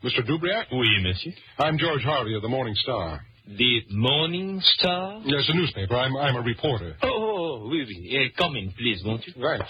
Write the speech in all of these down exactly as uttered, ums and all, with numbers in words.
Mister Dubriac? Oui, monsieur. I'm George Harvey of the Morning Star. The Morning Star? Yes, a newspaper. I'm I'm a reporter. Oh, oh, oui, oui. Uh, come in, please, won't you? Thanks.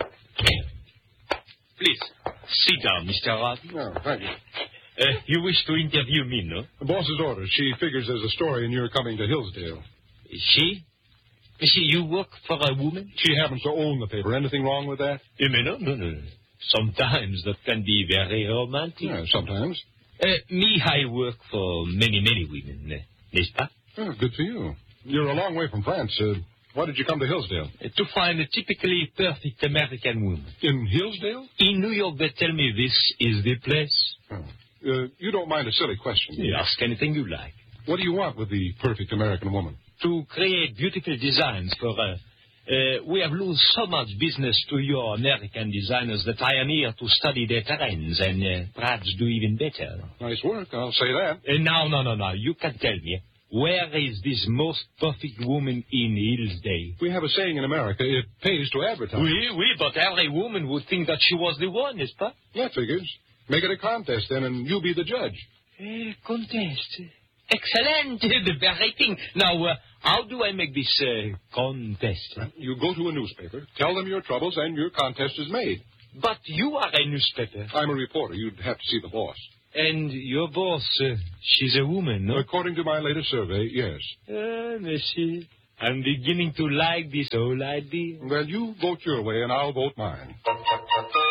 Please, sit down, Mister Harvey. No, thank you. Uh, you wish to interview me, no? The boss's orders. She figures there's a story in your coming to Hillsdale. She? She, you work for a woman? She happens to own the paper. Anything wrong with that? Uh, no, no, no. Sometimes that can be very romantic. Yeah, sometimes. Uh, me, I work for many, many women, uh, n'est-ce pas? Oh, good for you. You're a long way from France. Uh, why did you come to Hillsdale? Uh, to find a typically perfect American woman. In Hillsdale? In New York, they tell me this is the place. Oh. Uh, you don't mind a silly question. You ask anything you like. What do you want with the perfect American woman? To create beautiful designs for... Uh, uh, we have lost so much business to your American designers that I am here to study their trends and uh, perhaps do even better. Nice work, I'll say that. Uh, no, no, no, no. You can tell me. Where is this most perfect woman in Hillsdale? We have a saying in America, it pays to advertise. Oui, oui, but every woman would think that she was the one, n'est-ce pas? That figures. Make it a contest then, and you be the judge. A contest. Excellent. The very thing. Now, uh, how do I make this uh, contest? You go to a newspaper, tell them your troubles, and your contest is made. But you are a newspaper. I'm a reporter. You'd have to see the boss. And your boss, uh, she's a woman, no? According to my latest survey, yes. Ah, monsieur, I'm beginning to like this whole idea. Well, you vote your way, and I'll vote mine.